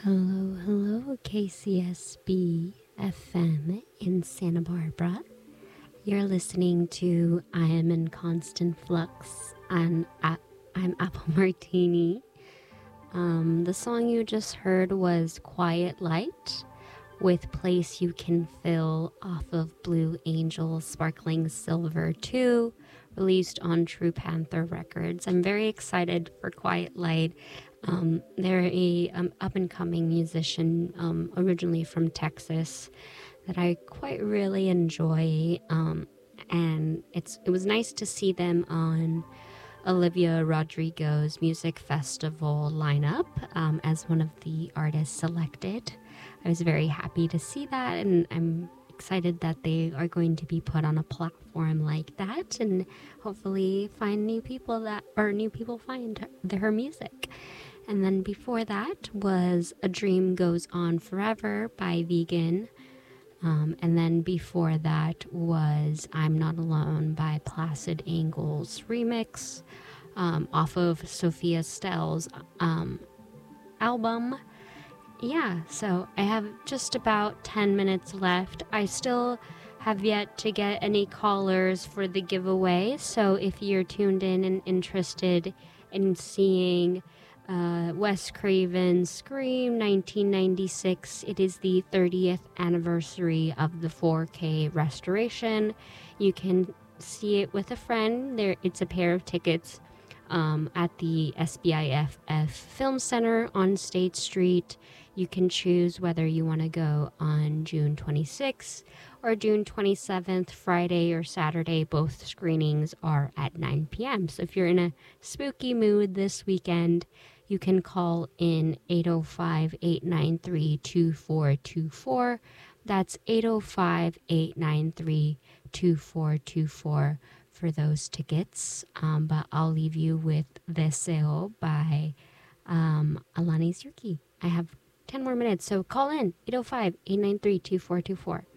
Hello, hello, KCSB FM in Santa Barbara. You're listening to I Am in Constant Flux, and I'm Apple Martini. The song you just heard was Quiet Light with Place You Can Fill off of Blue Angel Sparkling Silver 2, released on True Panther Records. I'm very excited for Quiet Light. They're a up-and-coming musician, originally from Texas, that I quite really enjoy, and it was nice to see them on Olivia Rodrigo's music festival lineup as one of the artists selected. I was very happy to see that, and I'm excited that they are going to be put on a platform like that and hopefully find new people find her music. And then before that was A Dream Goes On Forever by Vegan. And then before that was I'm Not Alone by Placid Angles remix off of Sophia Stell's album. Yeah, so I have just about 10 minutes left. I still have yet to get any callers for the giveaway, so if you're tuned in and interested in seeing Wes Craven's Scream 1996. It is the 30th anniversary of the 4K restoration. You can see it with a friend. It's a pair of tickets at the SBIFF Film Center on State Street. You can choose whether you want to go on June 26th or June 27th, Friday or Saturday. Both screenings are at 9 p.m. So if you're in a spooky mood this weekend, you can call in 805-893-2424. That's 805-893-2424 for those tickets. But I'll leave you with Deseo by Alanis Yuki. I have 10 more minutes, so call in 805-893-2424.